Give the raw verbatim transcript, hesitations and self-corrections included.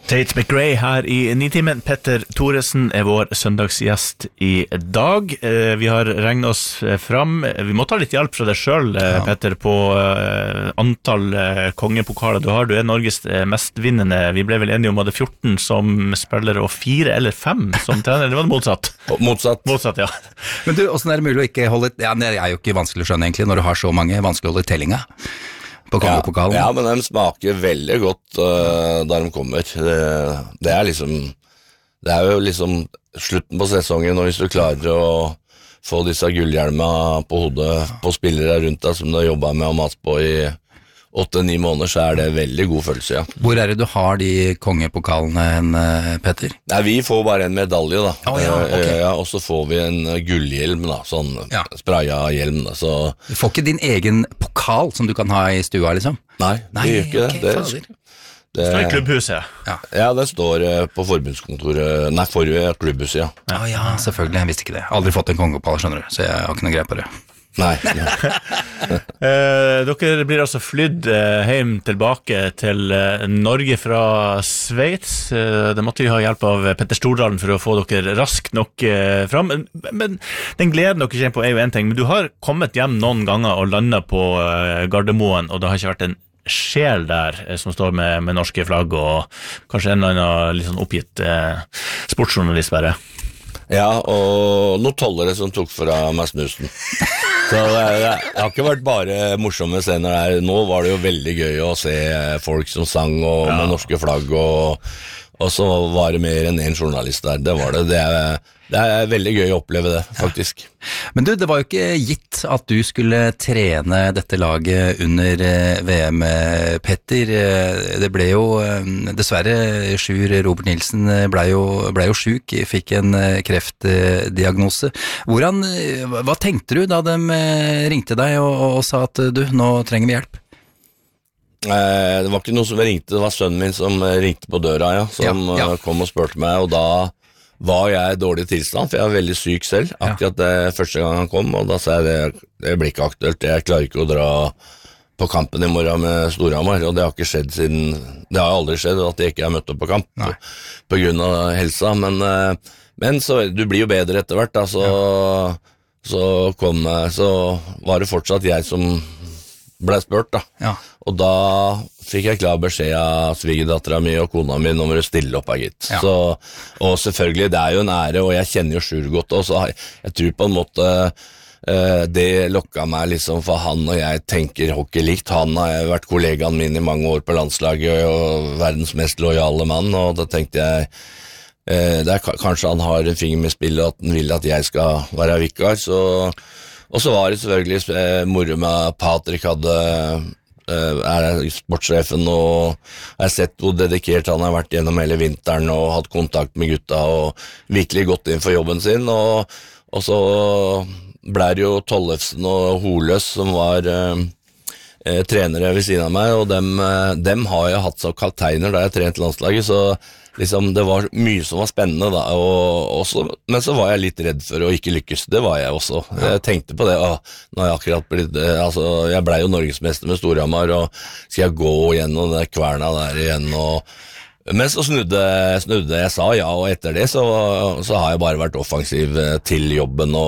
Tate McRae her i Nitimen. Petter Thoresen er vår søndagsgjest i dag. Vi har regnet oss fram. Vi må ta litt hjelp fra deg selv, ja. Petter, på antall kongepokaler du har. Du er Norges mestvinnende. Vi ble vel enige om at det er fjorten som spiller og fire eller fem som trener. Det var motsatt. Motsatt. Motsatt, ja. Men du, hvordan er det mulig å ikke holde... Ja, det er jo ikke vanskelig å skjønne egentlig når du har så mange vanskelig å holde tellinga på kongepokalen. Ja, ja, men de smaker veldig godt uh, da de kommer. Det, det er liksom det er jo liksom slutten på sesongen, og hvis du klarer å få disse gullhjelmene på hodet på spillere rundt deg som du har jobbet med og mat på i åtte-ni måneder, så er det veldig god følelse, ja. Hvor er det du har de kongepokalene, Petter? Nei, vi får bare en medalje da. Oh, ja, okay. ja, og så får vi en gullhjelm da, sånn ja. Spraya hjelm da, så... Du får ikke din egen pokal som du kan ha i stua, liksom? Nei, Nei det gjør ikke okay, det. Det, det står i klubbhuset. Ja. ja, det står på forbundskontoret, nei, for klubbhuset, ja. Ja, ja, selvfølgelig, jeg visste ikke det. Aldri fått en kongepokal, skjønner du, så jeg har ikke noe greie på det. Nei. eh, dere blir altså flydd eh, hjem tilbake til eh, Norge fra Sveits. Eh, det måtte vi ha hjelp av Petter Stordalen for å få dere raskt nok eh, fram. Men, men den gleden dere kjenner på er jo en ting, men du har kommet hjem noen ganger og landet på eh, Gardermoen, og det har ikke vært en sjel der eh, som står med, med norske flagg og kanskje en eller annen litt sånn oppgitt eh, sportsjournalist bare. Ja, og noen tollere som tok fra meg snusen. Så det, det, det har ikke vært bare morsomme scener der. Nå var det jo veldig gøy å se folk som sang og, ja. Med norske flagg, og, og så var det mer enn en journalist der. Det var det. Det er, det er veldig gøy å oppleve det, faktisk. Ja. Men du, det var jo ikke gitt at du skulle trene dette laget under V M, Petter. Det ble jo, dessverre, Sjur Robert Nilsen ble jo, ble jo syk, fikk en kreftdiagnose. Hvordan, hva tenkte du da de ringte deg og, og sa at du, nå trenger vi hjelp? Eh, det var ikke noe som ringte, det var sønnen min som ringte på døra, ja, som ja, ja. kom og spurte meg, og da var jeg i dårlig tilstand, for jeg var veldig syk selv, akkurat det første gang han kom, og da sa jeg det, det blir ikke aktuelt, jeg klarer ikke å dra på kampen i morgen med Storhamar, og det har ikke skjedd siden, det har aldri skjedd at jeg ikke har møtt opp på kamp, Nei. På grunn av helsa, men, men så, du blir jo bedre etter hvert, da, så, ja. så kom så var det fortsatt jeg som ble spurt da, ja. Og da fikk jeg klar beskjed av svigerdatteren min og kona mi om å stille opp her, gitt. Ja. Så, og selvfølgelig, det er jo en ære, og jeg kjenner jo Sjur godt også, så jeg, jeg tror på en måte uh, det lokket meg liksom, for han og jeg tenker hockey likt. Han har vært kollegaen min i mange år på landslaget, og verdens mest lojale mann, og da tenkte jeg uh, det er, kanskje han har en finger med spillet, at han vil at jeg skal være vikar, så... Og så var det selvfølgelig uh, moro med Patrick hadde... Uh, er sportssjefen, og jeg har sett hvor dedikert han har vært gjennom hele vinteren og hatt kontakt med gutta og virkelig gått inn for jobben sin, og, og så ble det jo Tollefsen og Holøs som var uh, uh, trenere ved siden av meg, og dem, uh, dem har jeg hatt som kapteiner da jeg trent landslaget, så liksom det var mye som var spennende da, og, også, men så var jeg litt redd for å ikke lykkes, det var jeg også. Ja. Jeg tenkte på det, å, nå har jeg akkurat blitt, altså jeg ble jo Norgesmester med Storhamar, og skal jeg gå gjennom det kverna der igjen, og men så snudde, snudde jeg sa ja, og etter det så, så har jeg bare vært offensiv til jobben, og